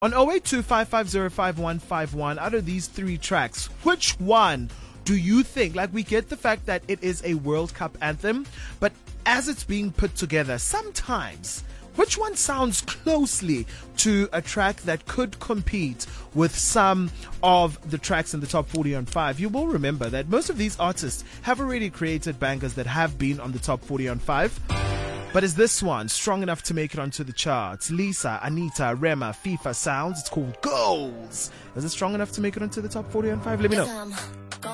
On 0825505151, out of these three tracks, which one do you think, like we get the fact that it is a World Cup anthem, but as it's being put together, sometimes, which one sounds closely to a track that could compete with some of the tracks in the top 40 on 5? You will remember that most of these artists have already created bangers that have been on the top 40 on 5. But is this one strong enough to make it onto the charts? Lisa, Anita, Rema, FIFA Sounds. It's called Goals. Is it strong enough to make it onto the top 40 on 5? Let me know.